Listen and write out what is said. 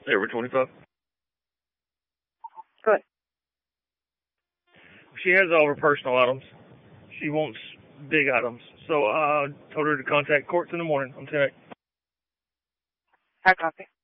Every 25. Good. She has all of her personal items. She wants big items. So I told her to contact Courts in the morning on 10. I copy.